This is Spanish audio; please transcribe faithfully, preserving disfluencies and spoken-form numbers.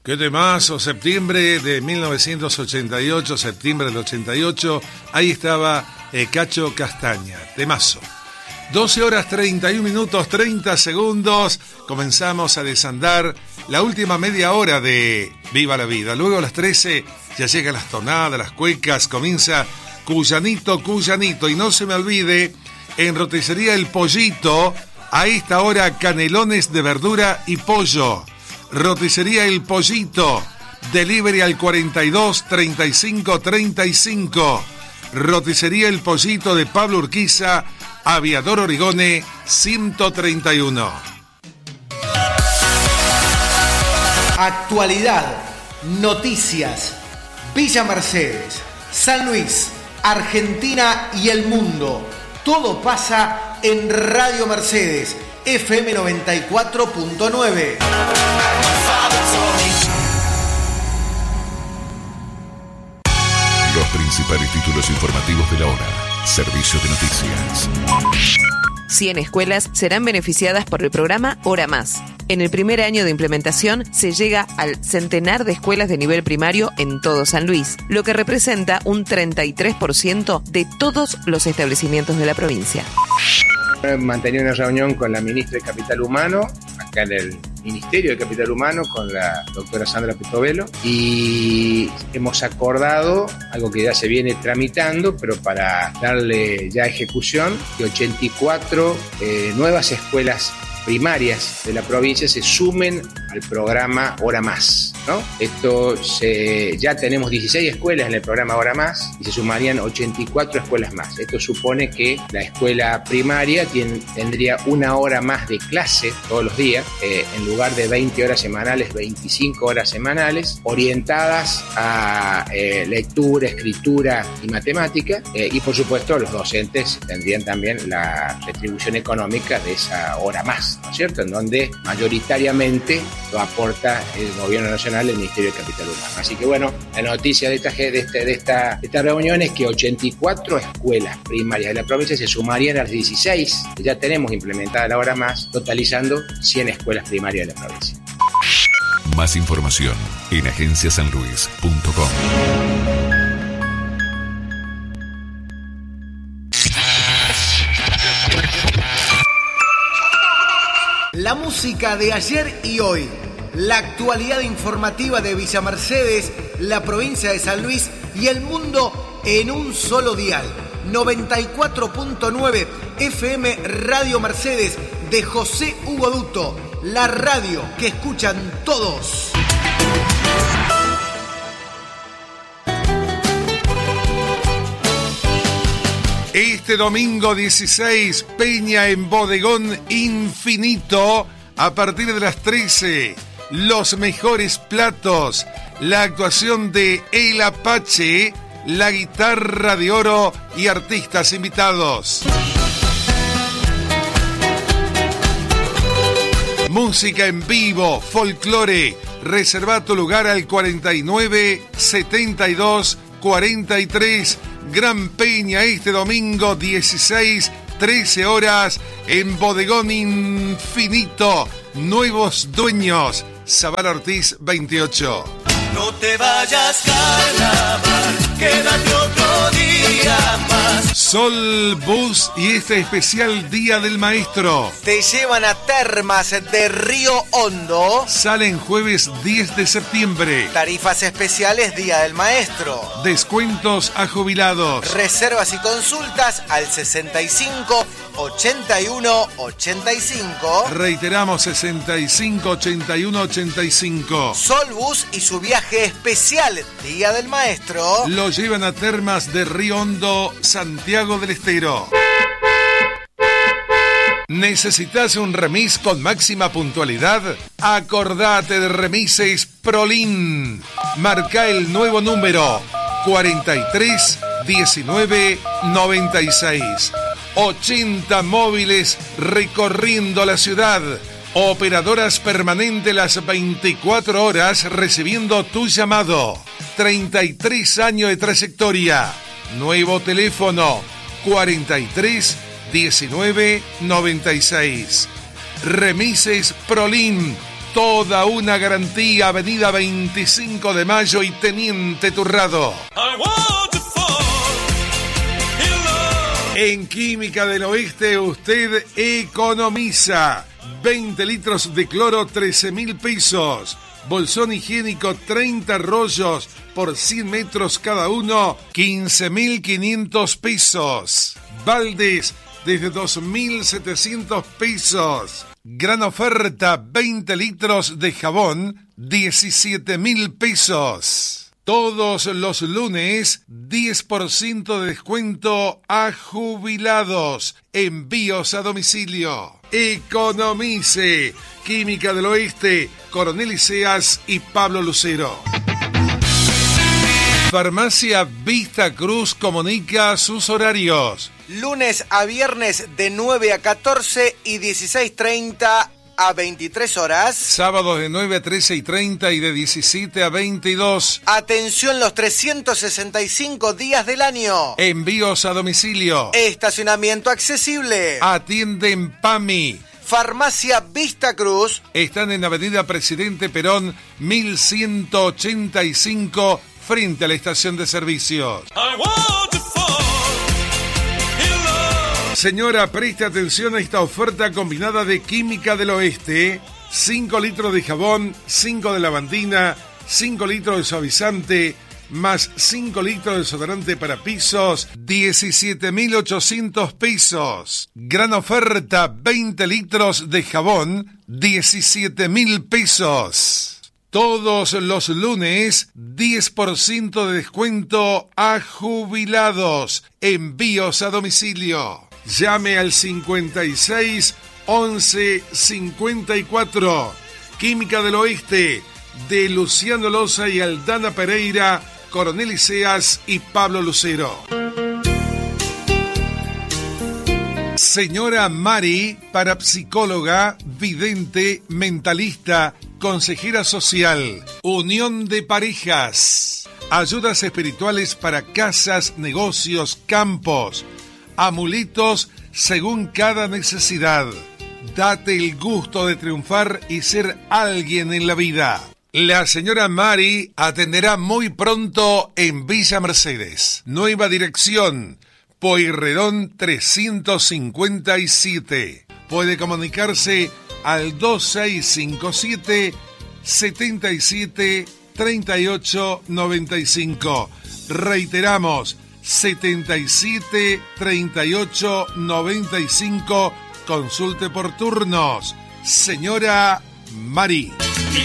Qué temazo, septiembre de mil novecientos ochenta y ocho, septiembre del ochenta y ocho, ahí estaba eh, Cacho Castaña, temazo. doce horas treinta y un minutos treinta segundos, comenzamos a desandar la última media hora de Viva la Vida. Luego a las trece ya llegan las tonadas, las cuecas, comienza Cuyanito, Cuyanito. Y no se me olvide, en Roticería El Pollito, a esta hora canelones de verdura y pollo. Roticería El Pollito, delivery al cuarenta y dos treinta y cinco treinta y cinco. Roticería El Pollito de Pablo Urquiza, Aviador Origone ciento treinta y uno. Actualidad, noticias, Villa Mercedes, San Luis, Argentina y el mundo. Todo pasa en Radio Mercedes, F M noventa y cuatro punto nueve. Los principales títulos informativos de la hora. Servicio de noticias. cien escuelas serán beneficiadas por el programa Hora Más. En el primer año de implementación se llega al centenar de escuelas de nivel primario en todo San Luis, lo que representa un treinta y tres por ciento de todos los establecimientos de la provincia. Mantenía una reunión con la ministra de Capital Humano, acá en el Ministerio de Capital Humano, con la doctora Sandra Petovelo, y hemos acordado algo que ya se viene tramitando, pero para darle ya ejecución, que ochenta y cuatro eh, nuevas escuelas primarias de la provincia se sumen al programa Hora Más, ¿no? Esto se, ya tenemos dieciséis escuelas en el programa Hora Más y se sumarían ochenta y cuatro escuelas más. Esto supone que la escuela primaria tiene, tendría una hora más de clase todos los días, eh, en lugar de veinte horas semanales, veinticinco horas semanales, orientadas a eh, lectura, escritura y matemática, eh, y por supuesto los docentes tendrían también la retribución económica de esa hora más, ¿no es cierto?, en donde mayoritariamente lo aporta el Gobierno Nacional, el Ministerio de Capital Humano. Así que bueno, la noticia de esta, de este, de esta, de esta reunión es que ochenta y cuatro escuelas primarias de la provincia se sumarían a las dieciséis que ya tenemos implementada la hora más, totalizando cien escuelas primarias de la provincia. Más información en agencia san luis punto com. La música de ayer y hoy, la actualidad informativa de Villa Mercedes, la provincia de San Luis y el mundo en un solo dial. noventa y cuatro punto nueve F M Radio Mercedes de José Hugo Duto, la radio que escuchan todos. Este domingo dieciséis, Peña en Bodegón Infinito, a partir de las trece, los mejores platos, la actuación de El Apache, la guitarra de oro y artistas invitados. Música en vivo, folclore, reserva tu lugar al cuarenta y nueve setenta y dos cuarenta y tres. Gran Peña este domingo dieciséis, trece horas en Bodegón Infinito. Nuevos dueños, Zavala Ortiz veintiocho. No te vayas, carnaval, quédate otro día más. Sol, Bus y este especial Día del Maestro Te llevan a Termas de Río Hondo. salen jueves diez de septiembre. Tarifas especiales Día del Maestro. Descuentos a jubilados. Reservas y consultas al sesenta y cinco ochenta y uno ochenta y cinco. Reiteramos, sesenta y cinco ochenta y uno ochenta y cinco. Solbus y su viaje especial Día del Maestro lo llevan a Termas de Río Hondo, Santiago del Estero. ¿Necesitas un remis con máxima puntualidad? Acordate de Remises Prolin. Marca el nuevo número cuarenta y tres diecinueve noventa y seis. ochenta móviles recorriendo la ciudad. Operadoras permanentes las veinticuatro horas recibiendo tu llamado. treinta y tres años de trayectoria. Nuevo teléfono cuarenta y tres diecinueve noventa y seis. Remises Prolin, Toda una garantía, Avenida veinticinco de Mayo y Teniente Turrado. En Química del Oeste usted economiza. veinte litros de cloro, trece mil pesos. Bolsón higiénico, treinta rollos por cien metros cada uno, quince mil quinientos pesos. Baldes desde dos mil setecientos pesos. Gran oferta, veinte litros de jabón, diecisiete mil pesos. Todos los lunes, diez por ciento de descuento a jubilados. Envíos a domicilio. Economice. Química del Oeste, Coronel Iseas y Pablo Lucero. Farmacia Vista Cruz comunica sus horarios. Lunes a viernes de nueve a catorce y dieciséis treinta a veintitrés horas. Sábados de nueve a trece y treinta y de diecisiete a veintidós. Atención los trescientos sesenta y cinco días del año. Envíos a domicilio. Estacionamiento accesible. Atienden PAMI. Farmacia Vista Cruz. Están en Avenida Presidente Perón, mil ciento ochenta y cinco, frente a la estación de servicios. Señora, preste atención a esta oferta combinada de Química del Oeste. cinco litros de jabón, cinco de lavandina, cinco litros de suavizante, más cinco litros de desodorante para pisos, diecisiete mil ochocientos pesos. Gran oferta, veinte litros de jabón, diecisiete mil pesos. Todos los lunes, diez por ciento de descuento a jubilados. Envíos a domicilio. Llame al cincuenta y seis, once, cincuenta y cuatro. Química del Oeste, de Luciano Loza y Aldana Pereira, Coronel Iseas y Pablo Lucero. Señora Mari, parapsicóloga, vidente, mentalista, consejera social, unión de parejas, ayudas espirituales para casas, negocios, campos, amuletos según cada necesidad. Date el gusto de triunfar y ser alguien en la vida. La señora Mari atenderá muy pronto en Villa Mercedes. Nueva dirección, Pueyrredón trescientos cincuenta y siete. Puede comunicarse al dos seis cinco siete, setenta y siete, treinta y ocho noventa y cinco. Reiteramos, setenta y siete, treinta y ocho noventa y cinco. Consulte por turnos. Señora Mari.